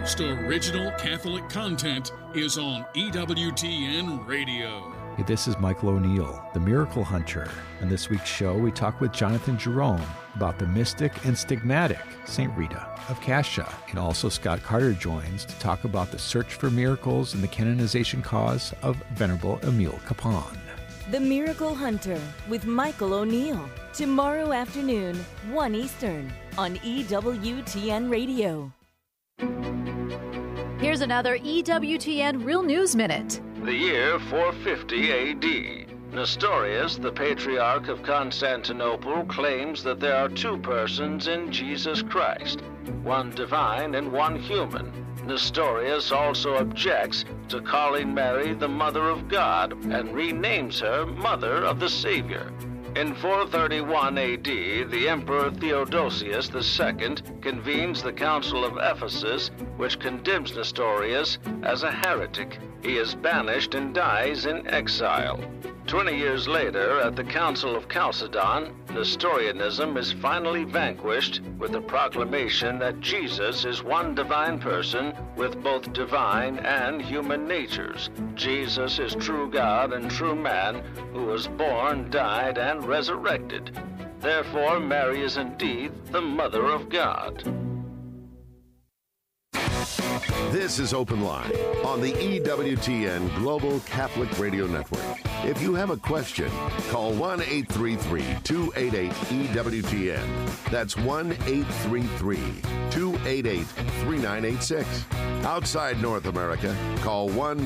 most original Catholic content is on EWTN Radio. Hey, this is Michael O'Neill, the Miracle Hunter. On this week's show, we talk with Jonathan Jerome about the mystic and stigmatic St. Rita of Cascia. And also Scott Carter joins to talk about the search for miracles and the canonization cause of Venerable Emile Capon. The Miracle Hunter with Michael O'Neill. Tomorrow afternoon, 1 Eastern, on EWTN Radio. Here's another EWTN Real News Minute. The year 450 A.D. Nestorius, the Patriarch of Constantinople, claims that there are two persons in Jesus Christ, one divine and one human. Nestorius also objects to calling Mary the Mother of God and renames her Mother of the Savior. In 431 A.D., the Emperor Theodosius II convenes the Council of Ephesus, which condemns Nestorius as a heretic. He is banished and dies in exile. 20 years later, at the Council of Chalcedon, Nestorianism is finally vanquished with the proclamation that Jesus is one divine person with both divine and human natures. Jesus is true God and true man who was born, died, and resurrected. Therefore, Mary is indeed the Mother of God. This is Open Line on the EWTN Global Catholic Radio Network. If you have a question, call 1-833-288-EWTN. That's 1-833-288-3986. Outside North America, call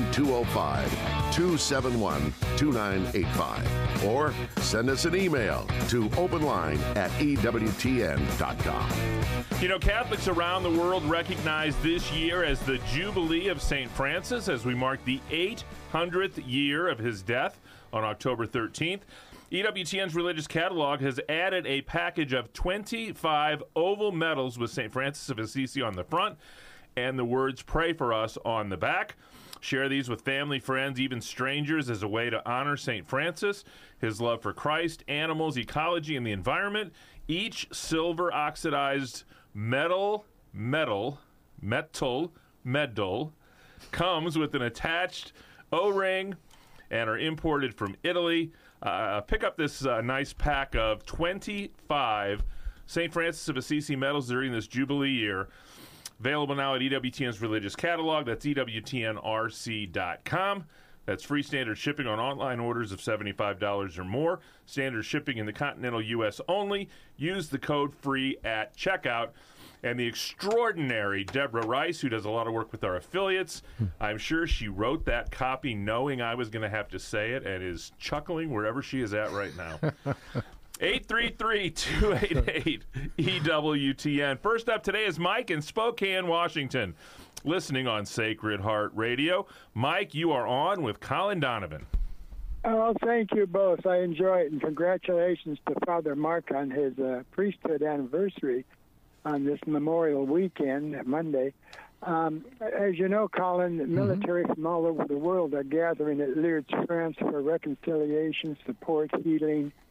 1-205-271-2985. Or send us an email to openline@EWTN.com. You know, Catholics around the world recognize this year as the Jubilee of St. Francis as we mark the 800th year of his death on October 13th. EWTN's Religious Catalog has added a package of 25 oval medals with St. Francis of Assisi on the front and the words "Pray for Us" on the back. Share these with family, friends, even strangers as a way to honor St. Francis, his love for Christ, animals, ecology, and the environment. Each silver oxidized medal comes with an attached O-ring and are imported from Italy. Pick up this nice pack of 25 St. Francis of Assisi medals during this Jubilee year. Available now at EWTN's Religious Catalog. That's EWTNRC.com. That's free standard shipping on online orders of $75 or more. Standard shipping in the continental U.S. only. Use the code FREE at checkout. And the extraordinary Deborah Rice, who does a lot of work with our affiliates, I'm sure she wrote that copy knowing I was going to have to say it and is chuckling wherever she is at right now. 833-288-EWTN. First up today is Mike in Spokane, Washington, listening on Sacred Heart Radio. Mike, you are on with Colin Donovan. Oh, thank you both. I enjoy it, and congratulations to Father Mark on his priesthood anniversary on this Memorial Weekend, Monday. As you know, Colin, military from all over the world are gathering at Lourdes, France for reconciliation, support, healing,